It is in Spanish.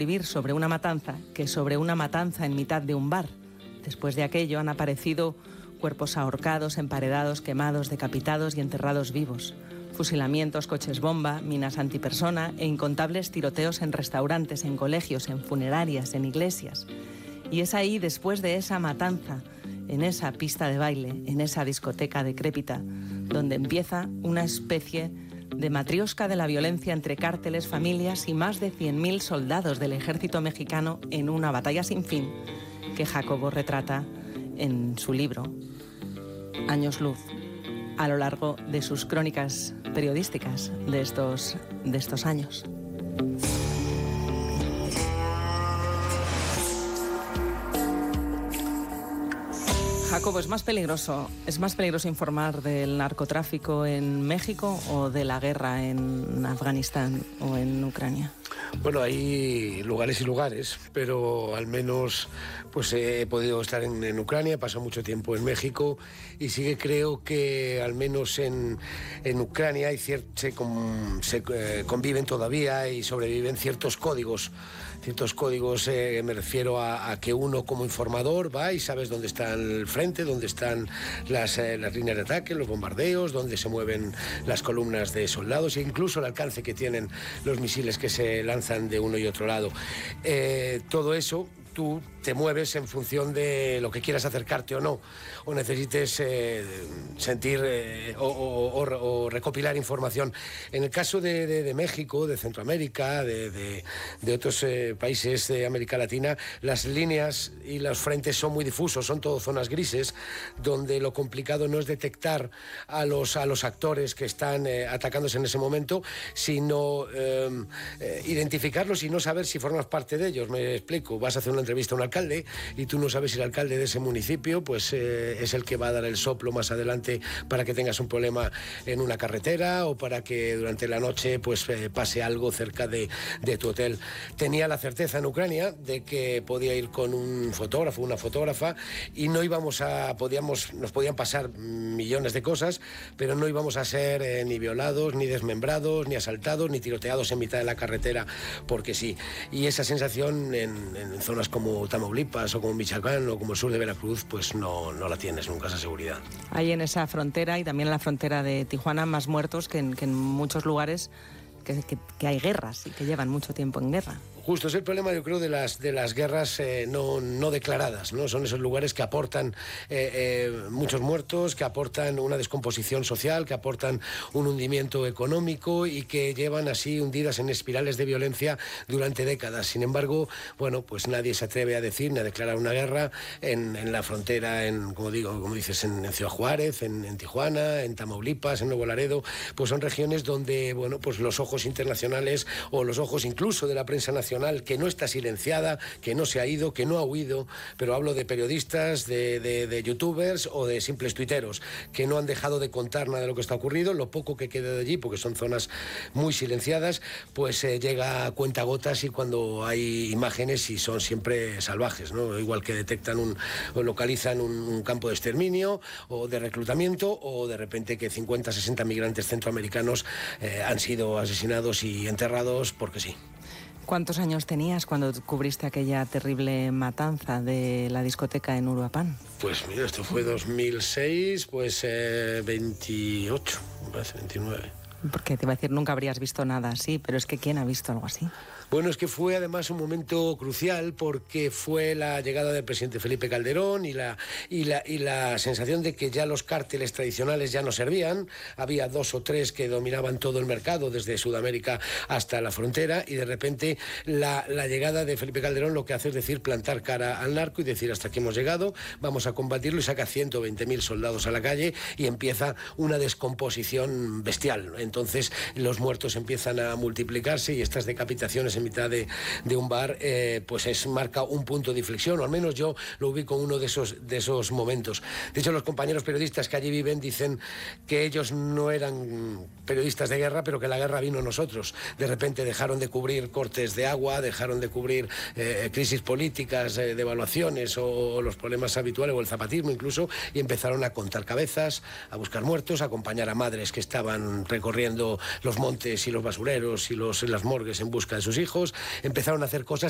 escribir sobre una matanza que sobre una matanza en mitad de un bar. Después de aquello han aparecido cuerpos ahorcados, emparedados, quemados, decapitados y enterrados vivos. Fusilamientos, coches bomba, minas antipersona e incontables tiroteos en restaurantes, en colegios, en funerarias, en iglesias. Y es ahí, después de esa matanza, en esa pista de baile, en esa discoteca decrépita, donde empieza una especie de matriosca de la violencia entre cárteles, familias y más de 100.000 soldados del ejército mexicano en una batalla sin fin que Jacobo retrata en su libro Años Luz, a lo largo de sus crónicas periodísticas de estos años. Jacobo, ¿es más peligroso informar del narcotráfico en México o de la guerra en Afganistán o en Ucrania? Bueno, hay lugares y lugares, pero al menos pues he podido estar en Ucrania, he pasado mucho tiempo en México y sí que creo que al menos en Ucrania se conviven todavía y sobreviven ciertos códigos. Me refiero a que uno como informador va y sabes dónde está el frente, dónde están las líneas de ataque, los bombardeos, dónde se mueven las columnas de soldados e incluso el alcance que tienen los misiles que se lanzan de uno y otro lado. Todo eso tú te mueves en función de lo que quieras acercarte o no, o necesites sentir o recopilar información. En el caso de México, de Centroamérica, de otros países de América Latina, las líneas y los frentes son muy difusos, son todo zonas grises, donde lo complicado no es detectar a los actores que están atacándose en ese momento, sino identificarlos y no saber si formas parte de ellos. Me explico, vas a hacer una entrevista a un alcalde y tú no sabes si el alcalde de ese municipio pues es el que va a dar el soplo más adelante para que tengas un problema en una carretera o para que durante la noche pues pase algo cerca de tu hotel. Tenía la certeza en Ucrania de que podía ir con un fotógrafo, una fotógrafa y no íbamos nos podían pasar millones de cosas, pero no íbamos a ser ni violados, ni desmembrados, ni asaltados, ni tiroteados en mitad de la carretera, porque sí. Y esa sensación en zonas como Tamaulipas o como Michoacán o como el sur de Veracruz, pues no la tienes nunca, esa seguridad. Hay en esa frontera y también en la frontera de Tijuana más muertos que en muchos lugares que hay guerras y que llevan mucho tiempo en guerra. Justo, es el problema, yo creo, de las guerras no declaradas, ¿no? Son esos lugares que aportan muchos muertos, que aportan una descomposición social, que aportan un hundimiento económico y que llevan así hundidas en espirales de violencia durante décadas. Sin embargo, bueno, pues nadie se atreve a decir ni a declarar una guerra en la frontera, como dices, en Ciudad Juárez, en Tijuana, en Tamaulipas, en Nuevo Laredo. Pues son regiones donde, bueno, pues los ojos internacionales o los ojos incluso de la prensa nacional, que no está silenciada, que no se ha ido, que no ha huido, pero hablo de periodistas, de youtubers o de simples tuiteros, que no han dejado de contar nada de lo que está ocurrido. Lo poco que queda de allí, porque son zonas muy silenciadas, pues llega a cuentagotas y cuando hay imágenes y son siempre salvajes, ¿no? Igual que detectan o localizan un campo de exterminio o de reclutamiento, o de repente que 50, 60 migrantes centroamericanos han sido asesinados y enterrados porque sí. ¿Cuántos años tenías cuando cubriste aquella terrible matanza de la discoteca en Uruapan? Pues mira, esto fue 2006, pues 28, me parece 29. Porque te iba a decir, nunca habrías visto nada así, pero es que ¿quién ha visto algo así? Bueno, es que fue además un momento crucial porque fue la llegada del presidente Felipe Calderón y la sensación de que ya los cárteles tradicionales ya no servían. Había 2 o 3 que dominaban todo el mercado desde Sudamérica hasta la frontera y de repente la llegada de Felipe Calderón lo que hace es decir plantar cara al narco y decir hasta aquí hemos llegado, vamos a combatirlo, y saca 120.000 soldados a la calle y empieza una descomposición bestial. Entonces los muertos empiezan a multiplicarse y estas decapitaciones en mitad de un bar, pues marca un punto de inflexión, o al menos yo lo ubico en uno de esos momentos. De hecho, los compañeros periodistas que allí viven dicen que ellos no eran periodistas de guerra, pero que la guerra vino a nosotros. De repente dejaron de cubrir cortes de agua, dejaron de cubrir crisis políticas, devaluaciones o los problemas habituales, o el zapatismo incluso, y empezaron a contar cabezas, a buscar muertos, a acompañar a madres que estaban recorriendo los montes y los basureros y las morgues en busca de sus hijos. Empezaron a hacer cosas